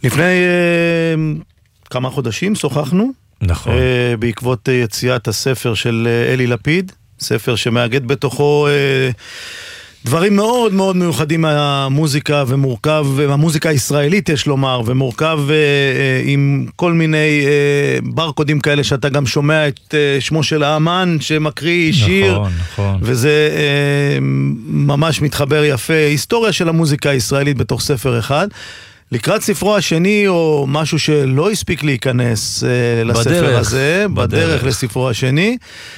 לפני כמה חודשים שוחחנו, נכון. בעקבות יציאת הספר של אלי לפיד, ספר שמאגד בתוכו דברים מאוד מאוד מיוחדים מהמוזיקה, ומורכב, המוזיקה הישראלית יש לומר, ומורכב עם כל מיני ברקודים כאלה שאתה גם שומע את שמו של האמן שמקריא שיר, נכון. וזה ממש מתחבר יפה, היסטוריה של המוזיקה הישראלית בתוך ספר אחד. לקראת ספרו השני, או משהו שלא הספיק להיכנס לספר הזה, בדרך לספרו השני,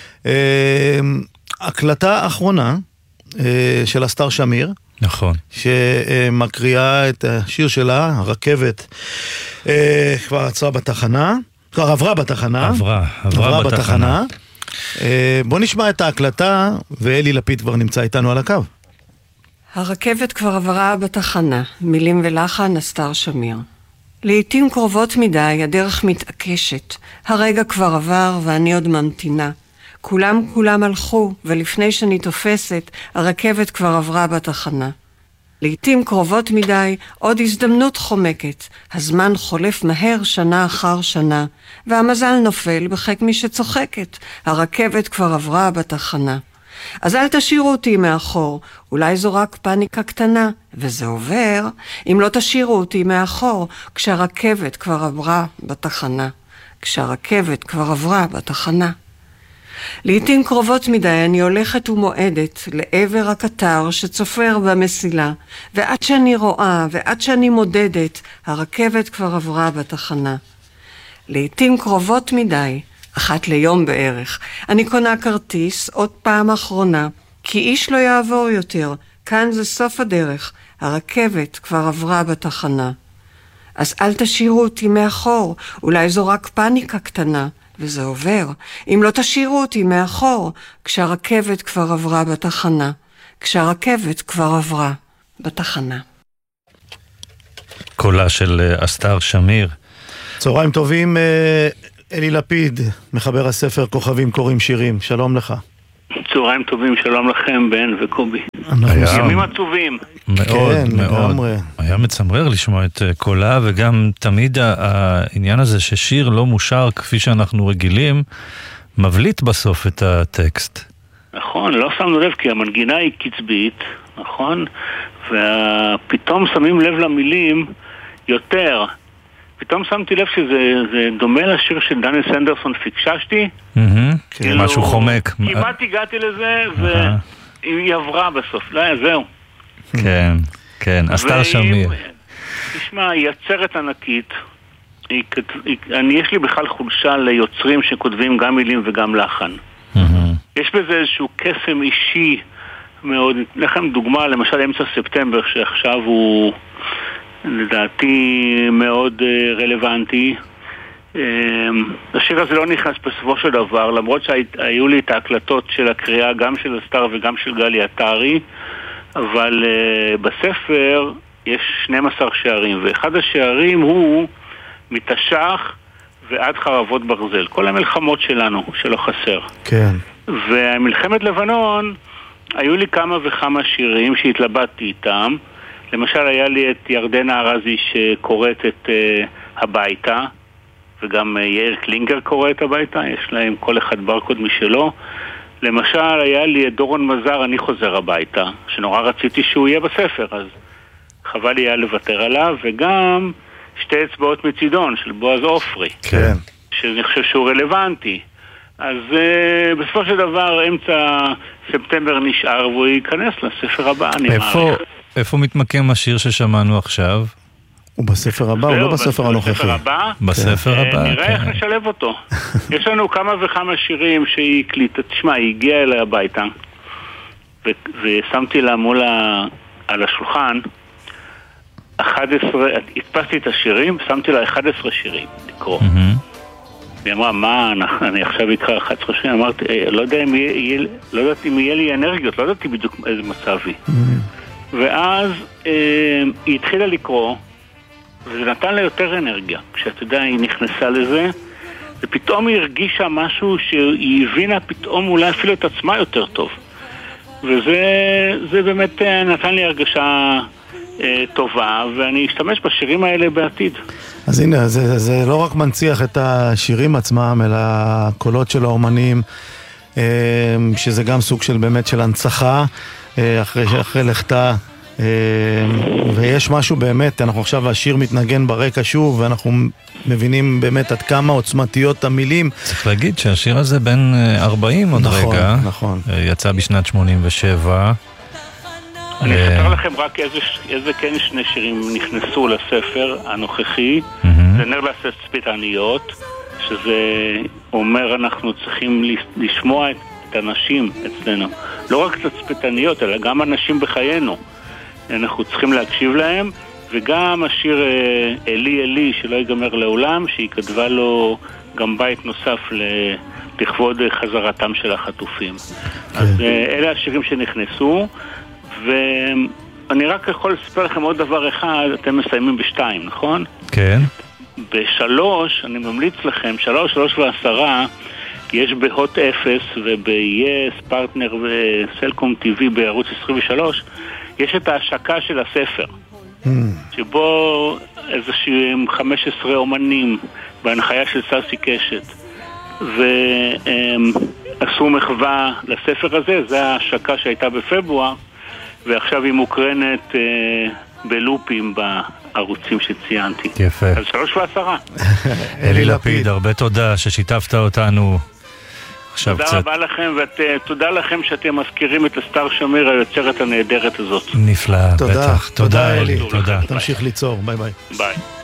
הקלטה אחרונה של אסתר שמיר, נכון, שמקריאה את השיר שלה, הרכבת, כבר עצרה בתחנה, כבר עברה בתחנה, עברה בתחנה. בוא נשמע את ההקלטה, ואלי לפיד כבר נמצא איתנו על הקו. הרכבת כבר עברה בתחנה, מילים ולחן אסתר שמיר. לעתים קרובות מדי הדרך מתעקשת, הרגע כבר עבר ואני עוד ממתינה. כולם הלכו, ולפני שאני תופסת, הרכבת כבר עברה בתחנה. לעתים קרובות מדי, עוד הזדמנות חומקת. הזמן חולף מהר שנה אחר שנה, והמזל נופל בחק מי שצוחקת. הרכבת כבר עברה בתחנה. אז אל תשאירו אותי מאחור, אולי זו רק פאניקה קטנה, וזה עובר, אם לא תשאירו אותי מאחור, כשהרכבת כבר עברה בתחנה. כשהרכבת כבר עברה בתחנה. לעתים קרובות מדי אני הולכת ומועדת לעבר הקטר שצופר במסילה, ועד שאני רואה ועד שאני מודדת, הרכבת כבר עברה בתחנה. לעתים קרובות מדי, אחת ליום בערך, אני קונה כרטיס עוד פעם אחרונה, כי איש לא יעבור יותר, כאן זה סוף הדרך, הרכבת כבר עברה בתחנה. אז אל תשאירו אותי מאחור, אולי זו רק פאניקה קטנה, וזה עובר, אם לא תשאירו אותי מאחור, כשהרכבת כבר עברה בתחנה. כשהרכבת כבר עברה בתחנה. קולה של אסתר שמיר. צהריים טובים, אלי לפיד, מחבר הספר כוכבים קוראים שירים, שלום לך. צהריים טובים, שלום לכם, בן וקובי. ימים עצובים. מאוד, כן, מאוד. היה מצמרר לשמוע את קולה, וגם תמיד העניין הזה ששיר לא מושר כפי שאנחנו רגילים, מבליט בסוף את הטקסט. נכון, לא שמנו לב כי המנגינה היא קצבית, נכון? ופתאום שמים לב למילים יותר. פתאום שמתי לב שזה דומה לשיר של דני סנדרסון, פיקששתי. משהו חומק. כמעט הגעתי לזה, והיא עברה בסוף. לא, זהו. כן, אסתר שמיר. תשמע, היא יצרת ענקית. יש לי בכלל חולשה ליוצרים שכותבים גם מילים וגם לחן. יש בזה איזשהו קסם אישי מאוד. לכם דוגמה, למשל אמצע ספטמבר, שעכשיו הוא לדעתי מאוד רלוונטי. השיר הזה לא נכנס בסופו של דבר, למרות שהיו לי את ההקלטות של הקריאה גם של אסתר וגם של גלי עטרי, אבל בספר יש 12 שערים, ואחד השערים הוא מתש"ח ועד חרבות ברזל, כל המלחמות שלנו, שלא חסר. כן. ומלחמת לבנון, היו לי כמה וכמה שירים שהתלבטתי איתם. למשל היה לי את ירדנה ארזי שקוראת את הביתה, וגם יאיר קלינגר קורא את הביתה, יש להם כל אחד ברקוד משלו. למשל היה לי את דורון מזר, אני חוזר הביתה, שנורא רציתי שהוא יהיה בספר, אז חבל לי היה לוותר עליו, וגם שתי אצבעות מצידון של בועז אופרי, כן. שאני חושב שהוא רלוונטי. אז בסופו של דבר אמצע ספטמבר נשאר והוא ייכנס לספר הבא, אני מעריך. איפה מתמקם השיר ששמענו עכשיו? הוא בספר הבא, הוא לא בספר הנוכחי. בספר הבא? בספר הבא, נראה איך נשלב אותו. יש לנו כמה וכמה שירים שהיא הקליטה. תשמע, היא הגיעה אליי הביתה, ושמתי לה מול על השולחן 11, הדפסתי את השירים, שמתי לה 11 שירים לקרוא. היא אמרה, מה, אני עכשיו אקרא 11 שירים, אמרתי, לא יודעת אם יהיה לי אנרגיות, לא ידעתי בדיוק איזה מצב היא. ואז היא התחילה לקרוא, וזה נתן לה יותר אנרגיה. כשאתה יודע, היא נכנסה לזה, ופתאום היא הרגישה משהו שהיא הבינה פתאום אולי אפילו את עצמה יותר טוב. וזה באמת נתן לי הרגשה טובה, ואני אשתמש בשירים האלה בעתיד. אז הנה, זה לא רק מנציח את השירים עצמם, אלא הקולות של האומנים, שזה גם סוג של באמת של הנצחה, אחרי לכתה, ויש משהו באמת, אנחנו עכשיו השיר מתנגן ברקע שוב, ואנחנו מבינים באמת עד כמה עוצמתיות המילים. צריך להגיד שהשיר הזה בין 40 עוד רגע, נכון. יצא בשנת 87. אני אספר לכם רק איזה כן שני שירים נכנסו לספר הנוכחי. זה נר לתצפיתניות, שזה אומר אנחנו צריכים לשמוע את הנשים אצלנו, לא רק תצפיתניות אלא גם אנשים בחיינו, אנחנו צריכים להקשיב להם. וגם השיר אלי אלי שלא ייגמר לעולם, שהיא כתבה לו גם בית נוסף לכבוד חזרתם של החטופים. אז אלה השירים שנכנסו, ואני רק יכול לספר לכם עוד דבר אחד. אתם מסיימים ב2, נכון? כן. ב3 אני ממליץ לכם, 3 ו10 יש בהוט 0 וב-yes, פרטנר וסלקום TV בערוץ 23, יש את ההשקה של הספר, שבו איזשהם 15 אומנים בהנחיה של ססי קשת, ועשו מחווה לספר הזה. זה ההשקה שהייתה בפברואר, ועכשיו היא מוקרנת בלופים בערוצים שציינתי. יפה. אז 3 ו10. אלי לפיד, הרבה תודה ששיתפת אותנו. תודה רבה לכם, ותודה לכם שאתם מזכירים את הסטאר שמיר, היוצרת הנהדרת הזאת. נפלא, תודה, בטח. תודה אלי. תודה. תמשיך ליצור, ביי ביי. ביי.